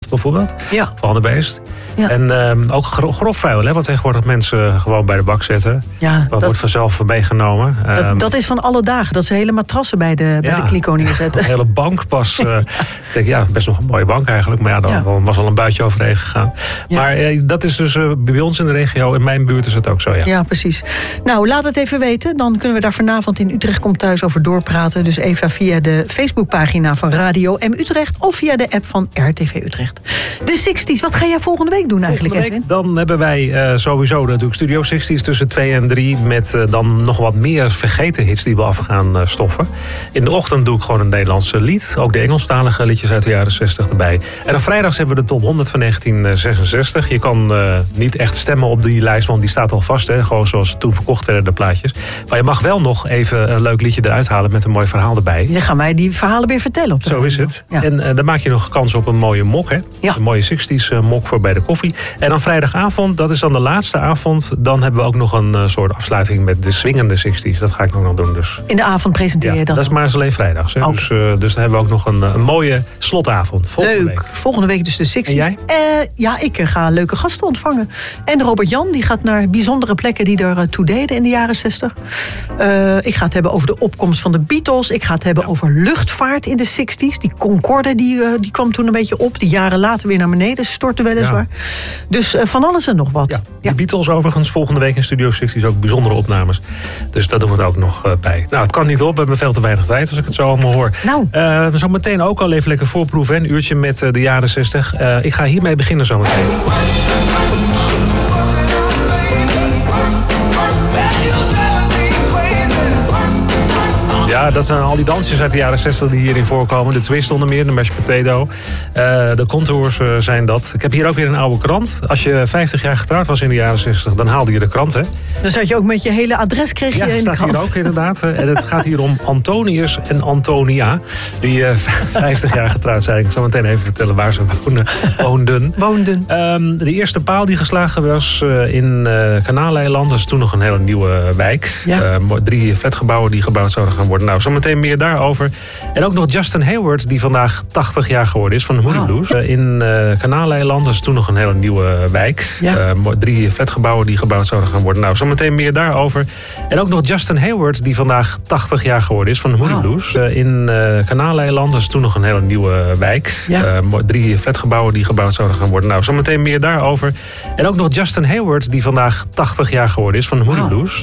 bijvoorbeeld. Ja. Van de beest. Ja. En ook grof vuil, hè, wat tegenwoordig mensen gewoon bij de bak zetten. Ja, dat wordt vanzelf meegenomen. Dat is van alle dagen. Dat ze hele matrassen bij de kliko neerzetten. Een hele bank pas. Ik denk, ja, best nog een mooie bank eigenlijk. Maar ja, dan was al een buitje overheen gegaan. Ja. Maar dat is dus bij ons in de regio. In mijn buurt is het ook zo, ja. Ja, precies. Nou, laat het even weten. Dan kunnen we daar vanavond in Utrecht Komt Thuis over doorpraten. Dus even via de Facebookpagina van Radio M Utrecht. Of via de app van RTV Utrecht. De 60's, wat ga jij volgende week doen eigenlijk, Edwin? Dan hebben wij sowieso natuurlijk Studio 60's tussen 2 en 3... met dan nog wat meer vergeten hits die we af gaan stoffen. In de ochtend doe ik gewoon een Nederlandse lied. Ook de Engelstalige liedjes uit de jaren 60 erbij. En dan vrijdags hebben we de top 100 van 1966. Je kan niet echt stemmen op die lijst, want die staat al vast. Hè? Gewoon zoals toen verkocht werden, de plaatjes. Maar je mag wel nog even een leuk liedje eruit halen met een mooi verhaal erbij. Dan gaan wij die verhalen weer vertellen. Op de Zo is het. Ja. En dan maak je nog kans op een mooie mok. Hè? Ja. Een mooie 60's mok voor bij de koffie. En dan vrijdagavond, dat is dan de laatste avond. Dan hebben we ook nog een soort afsluiting met de swingende 60's. Dat ga ik ook nog doen. Dus. In de avond presenteer je dat? Dat is maar alleen vrijdags. Hè? Dus dan hebben we ook nog een mooie slotavond. Volgende week. Volgende week dus de 60's. En jij? Ik ga leuke gasten ontvangen. En Robert-Jan, die gaat naar bijzondere plekken die er toe deden in de jaren 60. Ik ga het hebben over de opkomst van de Beatles. Ik ga het hebben over luchtvaart in de 60's. Die Concorde die kwam toen een beetje op. Die jaren later weer naar beneden stortte weliswaar. Ja. Dus van alles en nog wat. Ja. De Beatles overigens volgende week in Studio 60's ook bijzondere opnames. Dus dat doen we er ook nog bij. Nou, het kan niet op. We hebben veel te weinig tijd als ik het zo allemaal hoor. Nou. Zo meteen ook al even lekker voorproeven. Een uurtje met de jaren 60. Ik ga hiermee beginnen zo meteen. Ja, dat zijn al die dansjes uit de jaren 60 die hierin voorkomen. De twist onder meer, de mashed potato. De contours zijn dat. Ik heb hier ook weer een oude krant. Als je 50 jaar getrouwd was in de jaren 60, dan haalde je de krant, hè? Dan zat je ook met je hele adres kreeg je in de krant. Ja, staat hier ook inderdaad. En het gaat hier om Antonius en Antonia. Die 50 jaar getrouwd zijn. Ik zal meteen even vertellen waar ze woonden. De eerste paal die geslagen was in Kanaaleiland. Dat is toen nog een hele nieuwe wijk. Ja. 3 flatgebouwen die gebouwd zouden gaan worden. Nou, zometeen meer daarover. En ook nog Justin Hayward, die vandaag 80 jaar geworden is van de Moody Blues. In Kanaaleiland, dat is toen nog een hele nieuwe wijk. Ja. 3 flatgebouwen die gebouwd zouden gaan worden. Nou, zometeen meer daarover. En ook nog Justin Hayward, die vandaag 80 jaar geworden is van de Moody Blues. In Kanaaleiland, dat is toen nog een hele nieuwe wijk. Ja. 3 flatgebouwen die gebouwd zouden gaan worden. Nou, zometeen meer daarover. En ook nog Justin Hayward, die vandaag 80 jaar geworden is van de Moody Blues.